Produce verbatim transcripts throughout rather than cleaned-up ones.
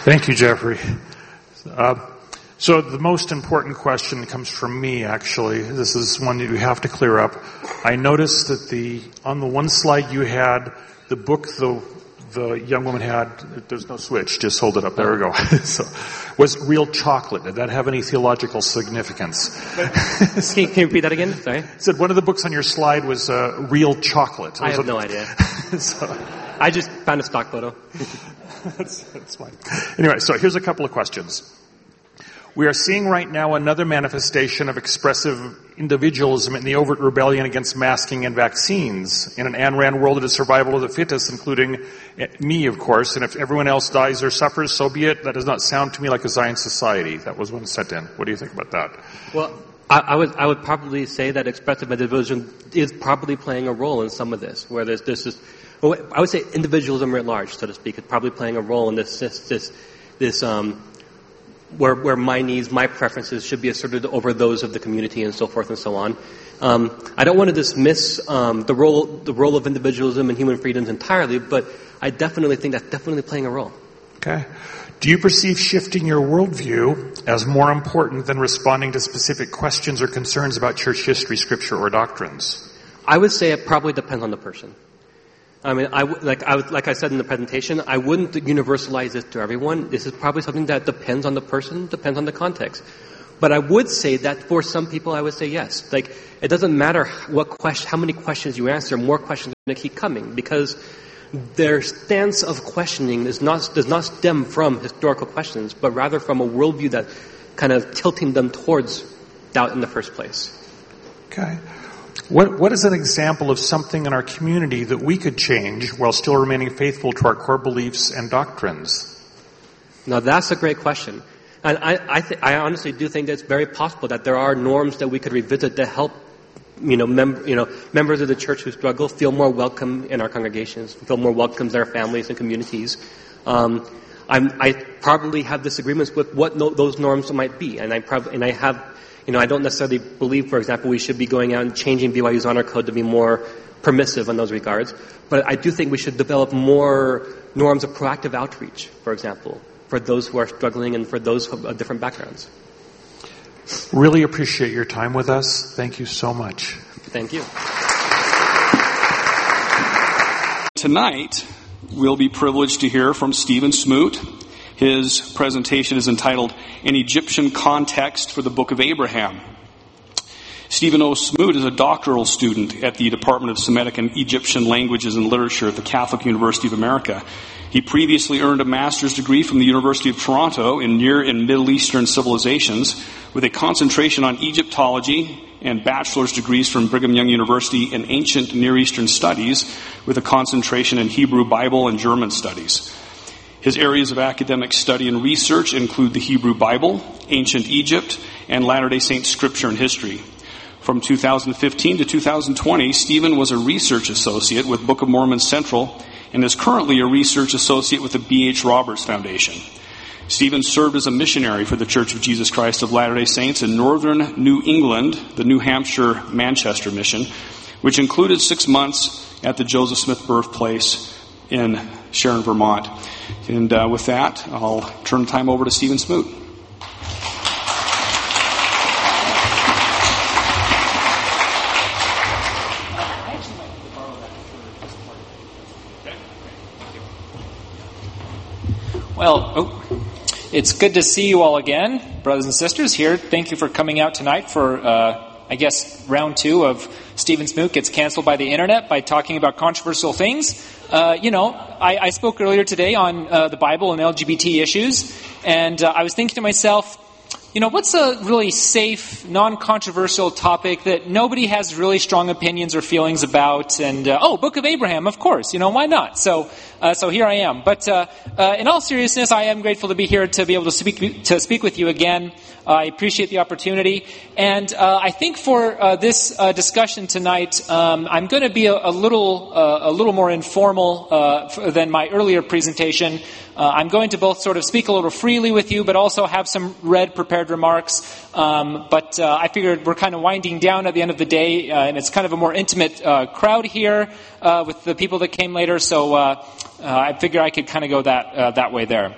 Thank you, Jeffrey. Uh, so the most important question comes from me, actually. This is one that you have to clear up. I noticed that the on the one slide you had the book the the young woman had, there's no switch, just hold it up, there we go. So, was Real Chocolate. Did that have any theological significance? Can, can you repeat that again? Sorry. It said one of the books on your slide was uh, Real Chocolate. I have a, no idea. so, I just found a stock photo. that's, that's fine. Anyway, so here's a couple of questions. We are seeing right now another manifestation of expressive individualism in the overt rebellion against masking and vaccines. In an Ayn Rand world, it is survival of the fittest, including me, of course, and if everyone else dies or suffers, so be it. That does not sound to me like a Zion society. That was one sent in. What do you think about that? Well, I, I would I would probably say that expressive individualism is probably playing a role in some of this, where there's this, this well, I would say individualism writ large, so to speak, is probably playing a role in this this this, this um Where, where my needs, my preferences should be asserted over those of the community and so forth and so on. Um, I don't want to dismiss um, the role the role of individualism and human freedoms entirely, but I definitely think that's definitely playing a role. Okay. Do you perceive shifting your worldview as more important than responding to specific questions or concerns about church history, scripture, or doctrines? I would say it probably depends on the person. I mean, I, like, I, like I said in the presentation, I wouldn't universalize this to everyone. This is probably something that depends on the person, depends on the context. But I would say that for some people, I would say yes. Like, it doesn't matter what question, how many questions you answer, more questions are going to keep coming, because their stance of questioning is not, does not stem from historical questions, but rather from a worldview that kind of tilting them towards doubt in the first place. Okay. What, what is an example of something in our community that we could change while still remaining faithful to our core beliefs and doctrines? Now, that's a great question. And I, I, th- I honestly do think that it's very possible that there are norms that we could revisit to help, you know, mem- you know, members of the church who struggle feel more welcome in our congregations, feel more welcome to their families and communities. Um, I'm, I probably have disagreements with what no- those norms might be, and I probably and I have. You know, I don't necessarily believe, for example, we should be going out and changing B Y U's honor code to be more permissive in those regards. But I do think we should develop more norms of proactive outreach, for example, for those who are struggling and for those of different backgrounds. Really appreciate your time with us. Thank you so much. Thank you. Tonight, we'll be privileged to hear from Stephen Smoot. His presentation is entitled, An Egyptian Context for the Book of Abraham. Stephen O. Smoot is a doctoral student at the Department of Semitic and Egyptian Languages and Literature at the Catholic University of America. He previously earned a master's degree from the University of Toronto in Near and Middle Eastern Civilizations with a concentration on Egyptology and bachelor's degrees from Brigham Young University in Ancient Near Eastern Studies with a concentration in Hebrew Bible and German Studies. His areas of academic study and research include the Hebrew Bible, ancient Egypt, and Latter-day Saint scripture and history. From two thousand fifteen to two thousand twenty, Stephen was a research associate with Book of Mormon Central and is currently a research associate with the B H Roberts Foundation. Stephen served as a missionary for the Church of Jesus Christ of Latter-day Saints in northern New England, the New Hampshire Manchester Mission, which included six months at the Joseph Smith birthplace in Sharon, Vermont. And uh, with that, I'll turn the time over to Stephen Smoot. Well, oh, it's good to see you all again, brothers and sisters here. Thank you for coming out tonight for, uh, I guess, round two of Stephen Smoot Gets Canceled by the Internet by talking about controversial things. Uh, you know, I, I spoke earlier today on uh, the Bible and L G B T issues, and uh, I was thinking to myself, you know, what's a really safe, non-controversial topic that nobody has really strong opinions or feelings about? And, uh, oh, Book of Abraham, of course, you know, why not? So, uh, so here I am. But, uh, uh, in all seriousness, I am grateful to be here to be able to speak, to speak with you again. Uh, I appreciate the opportunity. And, uh, I think for, uh, this, uh, discussion tonight, um, I'm going to be a, a little, uh, a little more informal, uh, than my earlier presentation. Uh, I'm going to both sort of speak a little freely with you, but also have some read prepared remarks. Um, but uh, I figured we're kind of winding down at the end of the day, uh, and it's kind of a more intimate uh, crowd here uh, with the people that came later. So uh, uh, I figure I could kind of go that uh, that way there.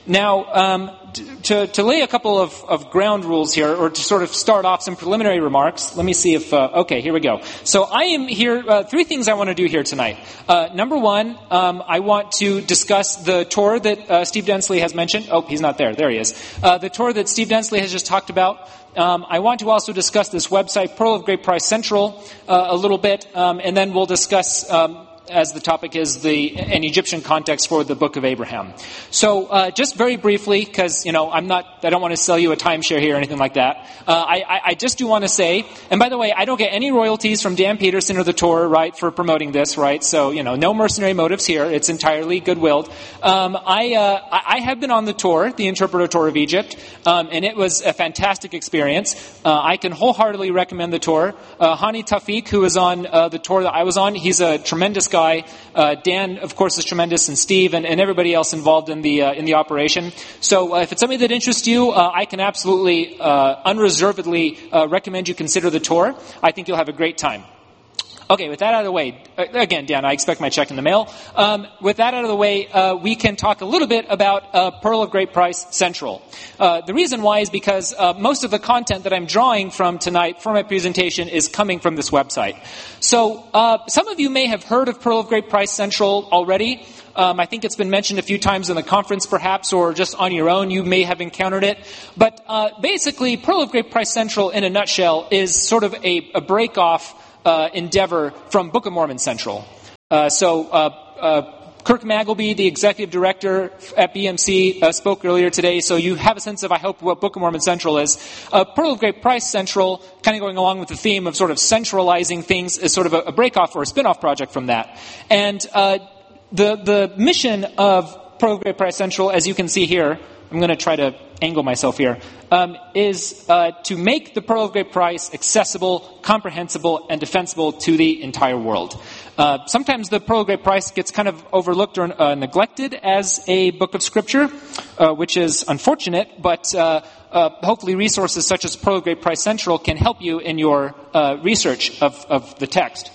Now, um, to, to lay a couple of, of ground rules here, or to sort of start off some preliminary remarks, let me see if, uh, okay, here we go. So I am here, uh, three things I want to do here tonight. Uh, number one, um, I want to discuss the tour that uh, Steve Densley has mentioned. Oh, he's not there. There he is. Uh, the tour that Steve Densley has just talked about. Um, I want to also discuss this website, Pearl of Great Price Central, uh, a little bit, um, and then we'll discuss um, as the topic is the an Egyptian context for the Book of Abraham. So, uh, just very briefly, because you know I'm not, I don't want to sell you a timeshare here or anything like that. Uh, I, I, I just do want to say, and by the way, I don't get any royalties from Dan Peterson or the tour, right, for promoting this, right? So, you know, no mercenary motives here. It's entirely goodwill. Um, I, uh, I have been on the tour, the Interpreter Tour of Egypt, um, and it was a fantastic experience. Uh, I can wholeheartedly recommend the tour. Uh, Hani Tawfiq, who was on uh, the tour that I was on, he's a tremendous guy. Uh, Dan, of course, is tremendous, and Steve, and, and everybody else involved in the uh, in the operation. So, uh, if it's something that interests you, uh, I can absolutely, uh, unreservedly uh, recommend you consider the tour. I think you'll have a great time. Okay, with that out of the way, again, Dan, I expect my check in the mail. Um, with that out of the way, uh, we can talk a little bit about uh, Pearl of Great Price Central. Uh, the reason why is because uh, most of the content that I'm drawing from tonight for my presentation is coming from this website. So uh, some of you may have heard of Pearl of Great Price Central already. Um, I think it's been mentioned a few times in the conference, perhaps, or just on your own. You may have encountered it. But uh, basically, Pearl of Great Price Central, in a nutshell, is sort of a, a break-off Uh, endeavor from Book of Mormon Central. Uh, so uh, uh, Kirk Magleby, the executive director at B M C, uh, spoke earlier today, so you have a sense of, I hope, what Book of Mormon Central is. Uh, Pearl of Great Price Central, kind of going along with the theme of sort of centralizing things, is sort of a, a break-off or a spin-off project from that. And uh, the the mission of Pearl of Great Price Central, as you can see here, I'm going to try to angle myself here, um, is uh, to make the Pearl of Great Price accessible, comprehensible, and defensible to the entire world. Uh, sometimes the Pearl of Great Price gets kind of overlooked or uh, neglected as a book of Scripture, uh, which is unfortunate, but uh, uh, hopefully resources such as Pearl of Great Price Central can help you in your uh, research of, of the text.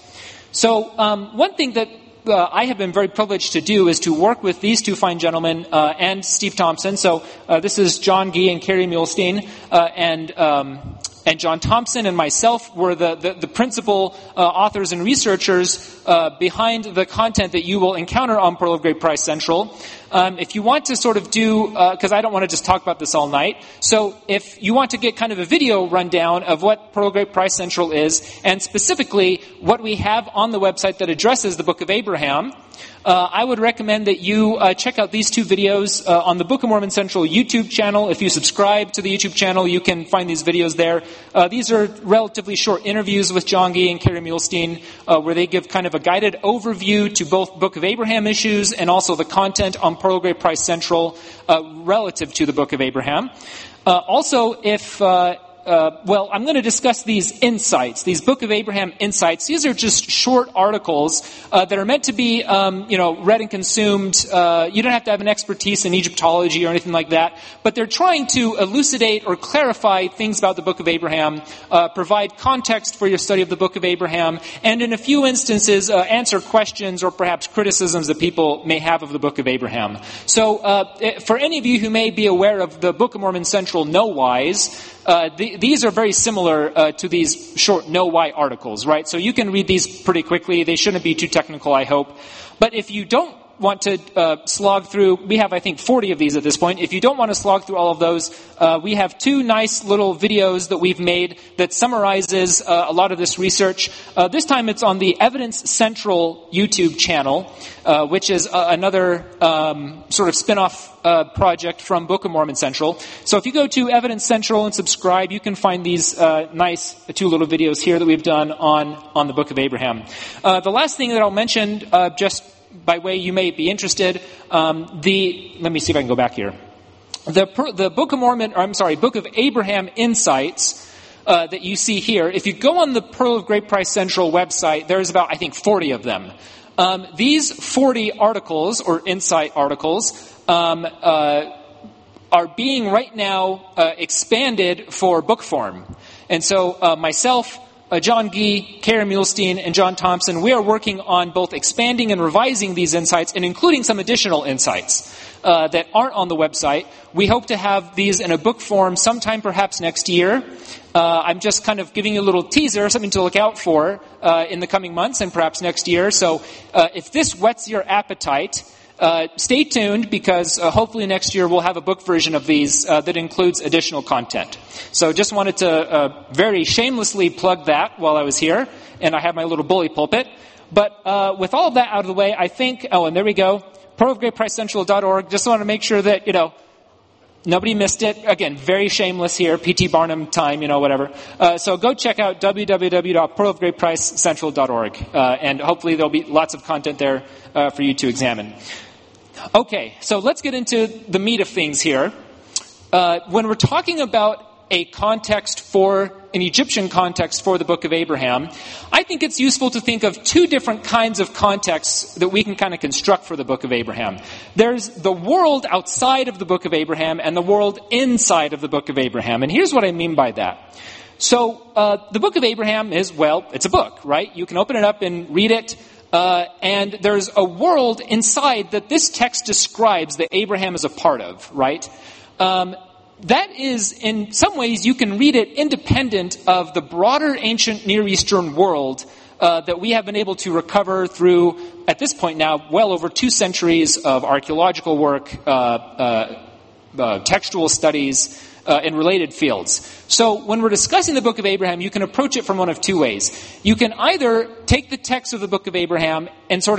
So um, one thing that Uh, I have been very privileged to do is to work with these two fine gentlemen uh, and Steve Thompson. So uh, this is John Gee and Kerry Muhlestein, uh, and um, and John Thompson and myself were the the, the principal uh, authors and researchers uh, behind the content that you will encounter on Pearl of Great Price Central. Um, if you want to sort of do, because uh, I don't want to just talk about this all night, so if you want to get kind of a video rundown of what Pearl of Great Price Central is, and specifically what we have on the website that addresses the Book of Abraham, uh, I would recommend that you uh, check out these two videos uh, on the Book of Mormon Central YouTube channel. If you subscribe to the YouTube channel, you can find these videos there. Uh, these are relatively short interviews with John Gee and Kerry Muhlestein, uh, where they give kind of a guided overview to both Book of Abraham issues and also the content on Pearl of Great Price Central uh, relative to the Book of Abraham. Uh, also, if uh, Uh, well, I'm going to discuss these insights, these Book of Abraham insights. These are just short articles uh, that are meant to be, um, you know, read and consumed. Uh, you don't have to have an expertise in Egyptology or anything like that, but they're trying to elucidate or clarify things about the Book of Abraham, uh, provide context for your study of the Book of Abraham, and in a few instances, uh, answer questions or perhaps criticisms that people may have of the Book of Abraham. So, uh, for any of you who may be aware of the Book of Mormon Central Know-Whys, Uh, the, these are very similar uh, to these short know-why articles, right? So you can read these pretty quickly. They shouldn't be too technical, I hope. But if you don't want to uh, slog through, we have, I think, forty of these at this point. If you don't want to slog through all of those, uh, we have two nice little videos that we've made that summarizes uh, a lot of this research. Uh, this time it's on the Evidence Central YouTube channel, uh, which is uh, another um, sort of spin-off uh, project from Book of Mormon Central. So if you go to Evidence Central and subscribe, you can find these uh, nice two little videos here that we've done on, on the Book of Abraham. Uh, the last thing that I'll mention, uh, just by way you may be interested, um, the, let me see if I can go back here. The, the Book of Mormon, or I'm sorry, Book of Abraham Insights, uh, that you see here, if you go on the Pearl of Great Price Central website, there's about, I think, forty of them. Um, these forty articles, or insight articles, um, uh, are being right now uh, expanded for book form. And so uh, myself, uh, John Gee, Karen Muhlestein, and John Thompson, we are working on both expanding and revising these insights and including some additional insights uh, that aren't on the website. We hope to have these in a book form sometime perhaps next year. Uh, I'm just kind of giving you a little teaser, something to look out for uh, in the coming months and perhaps next year. So uh, if this whets your appetite, uh, stay tuned, because uh, hopefully next year we'll have a book version of these uh, that includes additional content. So just wanted to uh, very shamelessly plug that while I was here, and I have my little bully pulpit. But uh, with all of that out of the way, I think, oh, and there we go, pro of great price central dot org. Just want to make sure that, you know, nobody missed it. Again, very shameless here, P T Barnum time, you know, whatever. Uh, so go check out w w w dot pro of great price central dot org, uh, and hopefully there'll be lots of content there uh, for you to examine. Okay, so let's get into the meat of things here. Uh, when we're talking about a context for, an Egyptian context for the Book of Abraham, I think it's useful to think of two different kinds of contexts that we can kind of construct for the Book of Abraham. There's the world outside of the Book of Abraham and the world inside of the Book of Abraham. And here's what I mean by that. So, uh, the Book of Abraham is, well, it's a book, right? You can open it up and read it. Uh, and there's a world inside that this text describes that Abraham is a part of, right? Um, that is, in some ways, you can read it independent of the broader ancient Near Eastern world uh, that we have been able to recover through, at this point now, well over two centuries of archaeological work, uh, uh, uh, textual studies, Uh, in related fields. So when we're discussing the Book of Abraham, you can approach it from one of two ways. You can either take the text of the Book of Abraham and sort of